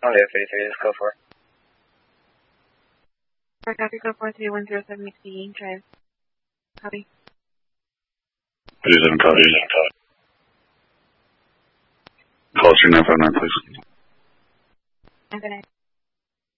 Oh, yeah, 33, let's go for it. Copy, go 43107 McD, drive. Copy. 37, copy. Call 3959, please. I'm gonna